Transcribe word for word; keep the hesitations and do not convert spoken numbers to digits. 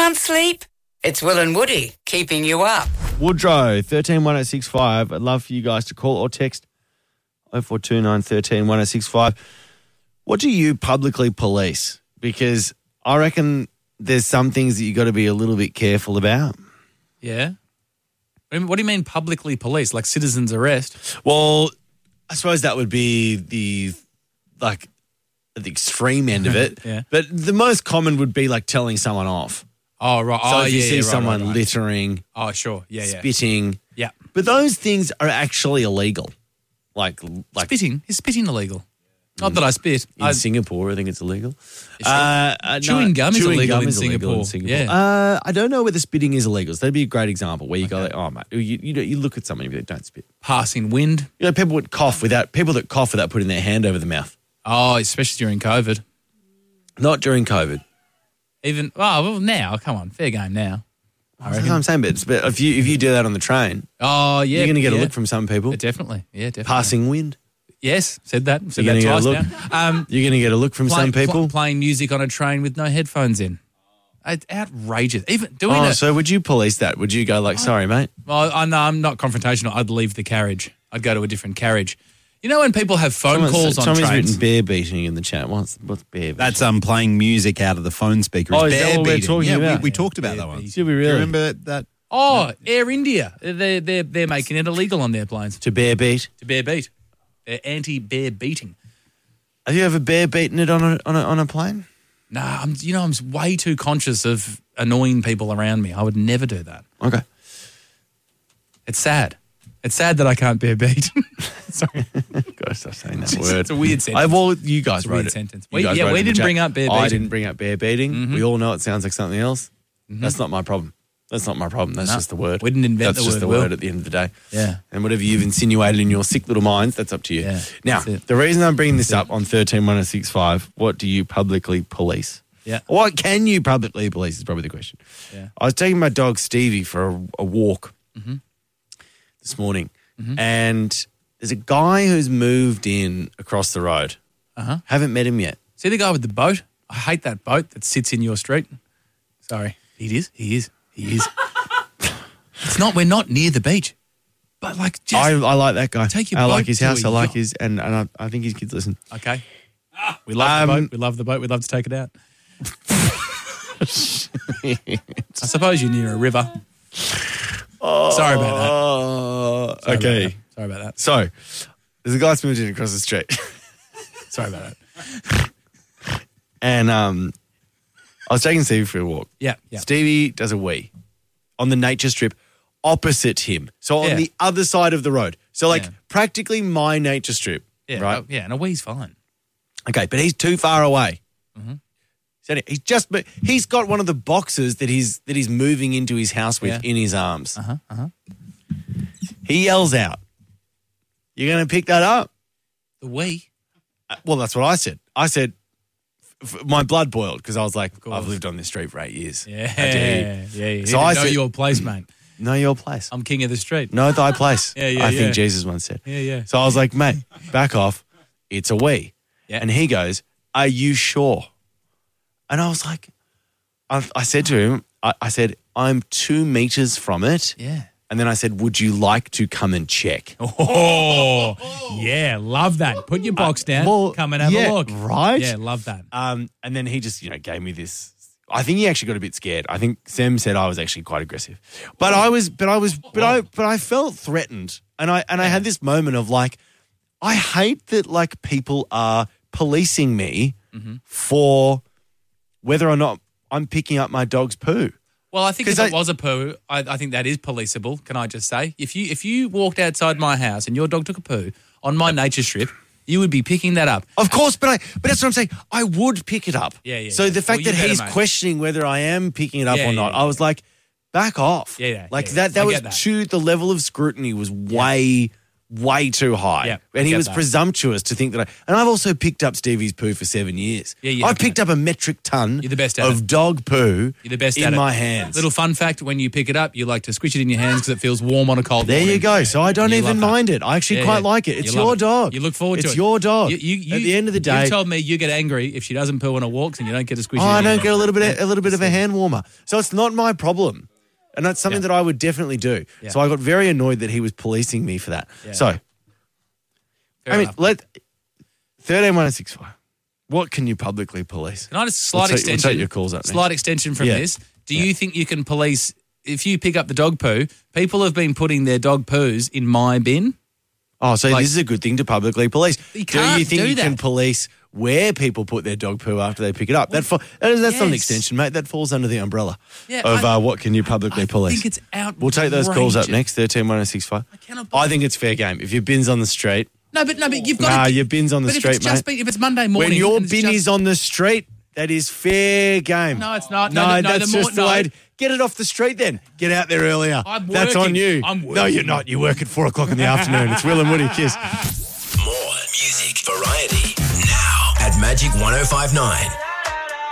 Can't sleep? It's Will and Woody keeping you up. Woodrow, thirteen one oh six five. I'd love for you guys to call or text oh four two nine, one three, one oh six five. What do you publicly police? Because I reckon there's some things that you got to be a little bit careful about. Yeah. What do you mean publicly police? Like citizen's arrest? Well, I suppose that would be the, like, the extreme end of it. Yeah. But the most common would be like telling someone off. Oh, right. So oh, if you yeah, see yeah, right, someone right, right. littering, Oh, sure. Yeah, yeah. spitting. Yeah. But those things are actually illegal. Like, like Spitting? Is spitting illegal? Not that I spit. in I, Singapore, I think it's illegal. it? Uh, uh, Chewing gum is chewing illegal gum in is illegal in Singapore. Singapore. Yeah. Uh, I don't know whether spitting is illegal. So that'd be a great example where you go like, oh, mate, you, you, know, you look at someone and you go, don't spit. Passing wind. You know, people would cough without, people that cough without putting their hand over the mouth. Oh, especially during COVID. Not during COVID. Even, oh, well, now, come on, fair game now. I That's reckon. what I'm saying, but, it's, but if you if you do that on the train, Oh, yeah. you're going to get yeah. a look from some people. Yeah, definitely. Yeah, definitely. Passing wind. Yes, said that. Said You're that gonna twice get a look. now. Um, You're going to get a look from play- some people. pl- playing music on a train with no headphones in. It's outrageous. Even doing Oh, it. so would you police that? Would you go like, sorry, mate? Well, I know I'm not confrontational. I'd leave the carriage. I'd go to a different carriage. You know when people have phone Someone's- calls on Somebody's trains? written bear beating in the chat. What's, what's bear beating? That's um playing music out of the phone speaker. Oh, It's is that bear what we're beating. talking yeah, about? we, we talked about Bear that one. beating. Did we Do you really? remember that? Oh, Air India. They're, they're, they're making it illegal on their planes To bear beat? to bear beat. They're anti-bear beating. Have you ever bear beaten it on a on a, on a plane? Nah, I'm, you know, I'm way too conscious of annoying people around me. I would never do that. Okay. It's sad. It's sad that I can't bear beat. Sorry. Gotta stop saying that It's, word. it's a weird I, sentence. well, you guys It's a wrote weird it. sentence. You We- guys yeah, wrote we it in the didn't chat. bring up bear I beating. didn't bring up bear beating. Mm-hmm. We all know it sounds like something else. That's not my problem. That's not my problem. That's No, just the word. we didn't invent That's the just word, the Will. word at the end of the day. Yeah. And whatever you've insinuated in your sick little minds, that's up to you. Yeah, Now, that's it. the reason I'm bringing this up on thirteen one oh six five, what do you publicly police? Yeah. What can you publicly police is probably the question. Yeah. I was taking my dog Stevie for a, a walk Mm-hmm. this morning, and there's a guy who's moved in across the road. Uh-huh. Haven't met him yet. See the guy with the boat? I hate that boat that sits in your street. Sorry. He is. He is. He is. It's not, we're not near the beach. But like, just, I, I like that guy. Take your I boat like his to house. a I like yacht. his, and, and I, I think his kids listen. okay. We love Um, the boat. We love the boat. We'd love to take it out. I suppose you're near a river. Sorry about that. Oh, Sorry about okay. that. Sorry about that. So, there's a guy who's moved in across the street. Sorry about that. And um, I was taking Stevie for a walk. Yeah, yeah. Stevie does a wee on the nature strip opposite him. So on Yeah. the other side of the road. So like Yeah. practically my nature strip. Yeah, Right? oh, yeah, and a wee's fine. Okay, but he's too far away. Mm-hmm. So he's just, but he's got one of the boxes that he's that he's moving into his house with Yeah. in his arms. Uh-huh, uh-huh. He yells out, "You're going to pick that up?" The wee? Uh, Well, that's what I said. I said, f- f- my blood boiled because I was like, course. I've lived on this street for eight years. Yeah, How dare you? yeah, yeah. So So I know said- your place, mate. Know your place. I'm king of the street. Know thy place. Yeah, yeah, I yeah. think Jesus once said. Yeah, yeah. So I was like, mate, back off. It's a we. Yeah. And he goes, are you sure? And I was like, I, I said to him, I, I said, I'm two meters from it. Yeah. And then I said, would you like to come and check? Oh, yeah, love that. Put your box down, well, come and have yeah, a look. right? Yeah, love that. Um, and then he just, you know, gave me this. I think he actually got a bit scared. I think Sam said I was actually quite aggressive, but I was, but I was, but I, but I felt threatened, and I and I had this moment of like, I hate that like people are policing me Mm-hmm. for whether or not I'm picking up my dog's poo. Well, I think if 'Cause it I- was a poo, I, I think that is policeable. Can I just say, if you if you walked outside my house and your dog took a poo on my nature strip, you would be picking that up. Of course, but I, but that's what I'm saying. I would pick it up. Yeah, yeah, So yeah. the fact Well, you that better, he's mate. questioning whether I am picking it up Yeah, or yeah, not, yeah. I was like, back off. Yeah, yeah, Like yeah, that. That I was get that. too. The level of scrutiny was way, way too high. Yeah, and I he get was that. presumptuous to think that I... And I've also picked up Stevie's poo for seven years. Yeah, you I have, picked mate. up a metric ton You're the best at of it. dog poo You're the best in at it. my hands. Little fun fact, when you pick it up, you like to squish it in your hands because it feels warm on a cold There morning. you go. So I don't You even love that. mind it. I actually Yeah, quite yeah. like it. It's You love your it. dog. You look forward to it's it. It's your dog. You, you, you, At the end of the day... You've told me you get angry if she doesn't poo on her walks and you don't get to squish Oh, it in I your don't hand. get a little bit, a little bit of a hand warmer. So it's not my problem, and that's something Yeah. that I would definitely do. Yeah. So I got very annoyed that he was policing me for that. Yeah. So, Fair I mean, enough. let thirteen one six five. What can you publicly police? Can I just slight We'll take- we'll extension? take your calls up next. Slight extension from Yeah. this. Do you think you can police if you pick up the dog poo? People have been putting their dog poos in my bin. Oh, so Like- this is a good thing to publicly police. You do you can't think do you can that. police where people put their dog poo after they pick it up? That fa- that is- that's not an Yes. extension, mate. That falls under the umbrella Yeah, of I- uh, what can you publicly I police. think it's outrageous. We'll take those calls up next. Thirteen one six five. I cannot I think it's fair game. If your bin's on the street, No, but no, but you've got Nah, to, your bin's on the but street, if it's just mate. Been, if it's Monday morning, when your and it's bin just- is on the street, that is fair game. No, it's not. No, No, no, that's the more- just the no. way. To, get it off the street then. Get out there earlier. I'm That's on working. you. I'm No, you're working. not. You work at four o'clock in the afternoon. It's Will and Woody. Kiss. More music variety now at Magic one oh five nine.